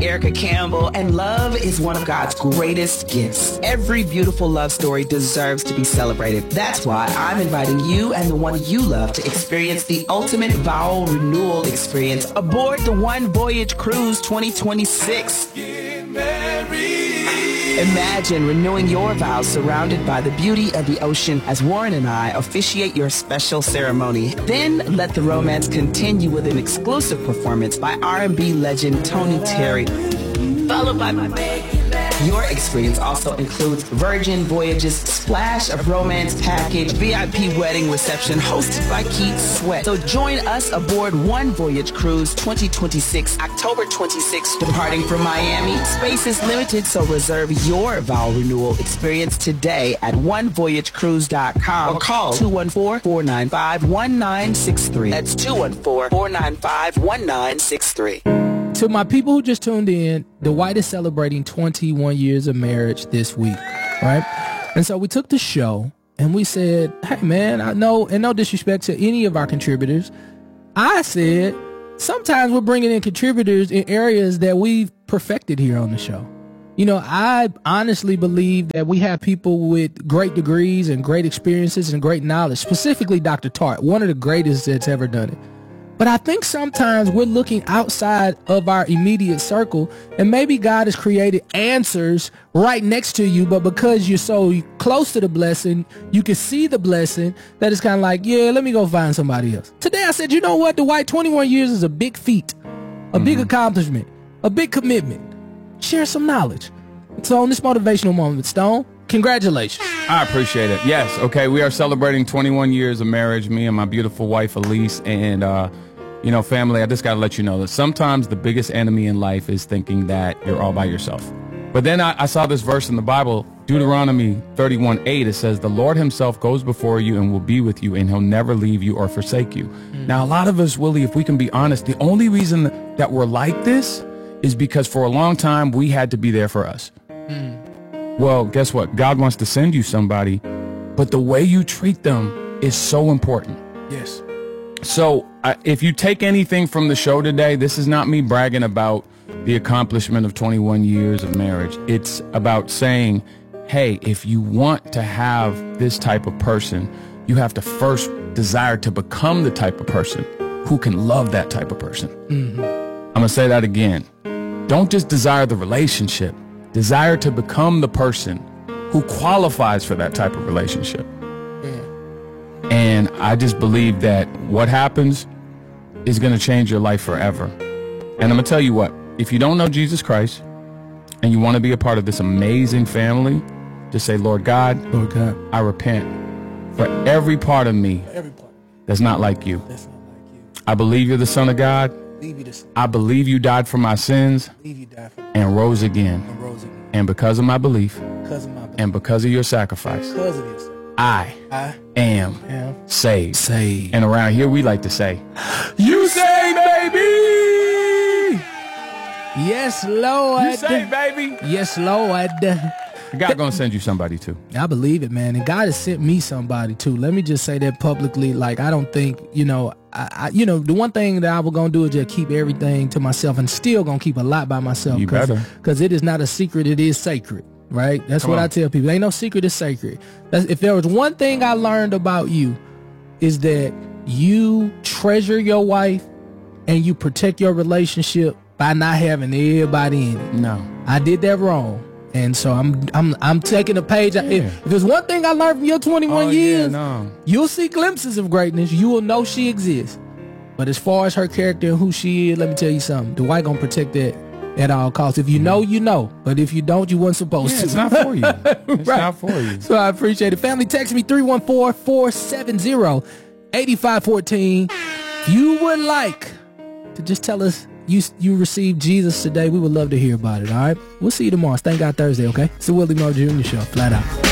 Erica Campbell, and love is one of God's greatest gifts. Every beautiful love story deserves to be celebrated. That's why I'm inviting you and the one you love to experience the ultimate vow renewal experience aboard the One Voyage Cruise 2026. Get married. Imagine renewing your vows surrounded by the beauty of the ocean as Warren and I officiate your special ceremony. Then let the romance continue with an exclusive performance by R&B legend Tony Terry, followed by your experience also includes Virgin Voyages Splash of Romance Package, VIP wedding reception hosted by Keith Sweat. So join us aboard One Voyage Cruise 2026, October 26th, departing from Miami. Space is limited, so reserve your vow renewal experience today at onevoyagecruise.com or call 214-495-1963. That's 214-495-1963. To my people who just tuned in, Dwight is celebrating 21 years of marriage this week, right? And so we took the show and we said, hey, man, I know, and no disrespect to any of our contributors, I said, sometimes we're bringing in contributors in areas that we've perfected here on the show. You know, I honestly believe that we have people with great degrees and great experiences and great knowledge, specifically Dr. Tart, one of the greatest that's ever done it. But I think sometimes we're looking outside of our immediate circle, and maybe God has created answers right next to you, but because you're so close to the blessing, you can see the blessing, that it's kind of like, yeah, let me go find somebody else. Today I said, you know what, Dwight, 21 years is a big feat, a big accomplishment, a big commitment. Share some knowledge. So on this motivational moment, Stone, congratulations. I appreciate it. Yes, okay, we are celebrating 21 years of marriage, me and my beautiful wife, Elise, and you know, family, I just got to let you know that sometimes the biggest enemy in life is thinking that you're all by yourself. But then I saw this verse in the Bible, Deuteronomy 31:8. It says, the Lord himself goes before you and will be with you, and he'll never leave you or forsake you. Now, a lot of us, Willie, if we can be honest, the only reason that we're like this is because for a long time we had to be there for us. Well, guess what? God wants to send you somebody, but the way you treat them is so important. Yes. So if you take anything from the show today, this is not me bragging about the accomplishment of 21 years of marriage. It's about saying, hey, if you want to have this type of person, you have to first desire to become the type of person who can love that type of person. I'm going to say that again. Don't just desire the relationship. Desire to become the person who qualifies for that type of relationship. And I just believe that what happens is going to change your life forever. And I'm going to tell you what, if you don't know Jesus Christ and you want to be a part of this amazing family, just say, Lord God, I repent for every part of me that's not like you. I believe you're the Son of God. I believe you died for my sins and rose again. And because of my belief and because of your sacrifice, I am saved. And around here we like to say, you saved, baby! Yes, Lord. You saved, baby! Yes, Lord. God gonna send you somebody too. I believe it, man. And God has sent me somebody too. Let me just say that publicly. Like, I don't think, you know, the one thing that I was gonna do is just keep everything to myself, and still gonna keep a lot by myself. You better. Because it is not a secret, it is sacred. Right? That's what I tell people. Ain't no secret is sacred. If there was one thing I learned about you, is that you treasure your wife and you protect your relationship by not having everybody in it. No. I did that wrong. And so I'm taking a page. Yeah. If there's one thing I learned from your 21 years, you'll see glimpses of greatness. You will know she exists. But as far as her character and who she is, let me tell you something. Dwight gonna protect that at all costs. If you know, you know. But if you don't, you weren't supposed to. It's not for you. It's not for you. So I appreciate it. Family, text me 314-470-8514. If you would like to just tell us you received Jesus today, we would love to hear about it, all right? We'll see you tomorrow. It's Thank God Thursday, okay? It's the Willie Moore Jr. Show. Flat out.